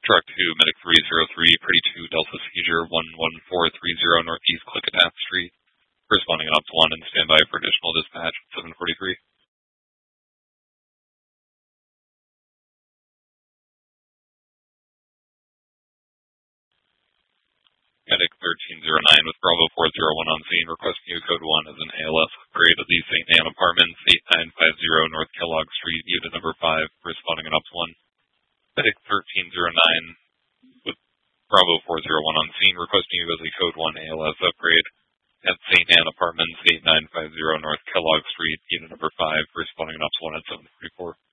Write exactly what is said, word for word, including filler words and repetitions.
Truck two, Medic three zero three, Pretty two, Delta Seizure one one four three zero Northeast Clickadeath Street. Responding on up to one and standby for additional dispatch at seven forty-three. Medic thirteen oh nine with Bravo four oh one on scene, requesting you code one as an A L S upgrade at the Saint Anne Apartments, eighty-nine fifty North Kellogg Street, unit number five, responding on up to one. Medic thirteen oh nine with Bravo four oh one on scene, requesting you as a code one A L S upgrade at Saint Anne Apartments, eighty-nine fifty North Kellogg Street, unit number five, responding on up to one at seven forty-four.